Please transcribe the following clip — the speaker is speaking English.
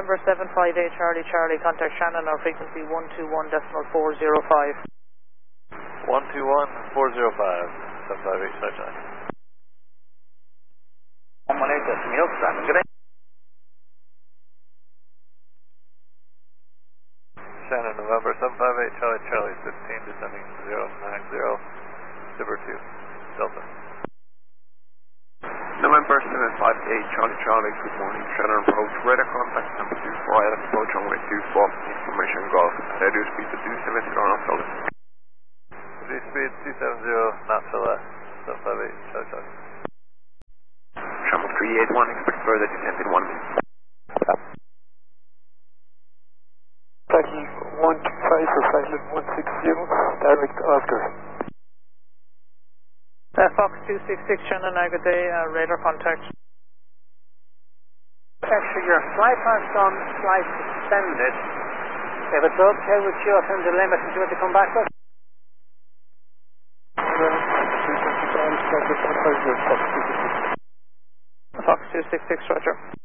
November 758 Charlie Charlie, contact Shannon or frequency 121.405. 121.405, 758 Charlie Charlie. 118.7, good day. Shannon, November 758 Charlie Charlie, 15 descending 090, Zipper 2, Delta. November 758 Charlie Charlie, good morning. Shannon approach, radar contact number 24, Island approach runway 24, information golf, radio speed to 270 knots to left. Radio speed 270 knots to left, 758 Charlie Charlie. Shamrock 381, expect further descent in 1 minute. Taxi 125 for Silent 160, direct Oscar. Fox 266 Shannon, good day, radar contact. Actually, your flight has done flight suspended. If it's okay with you, I'll send the limit and see what they come back with. Fox 266, Roger.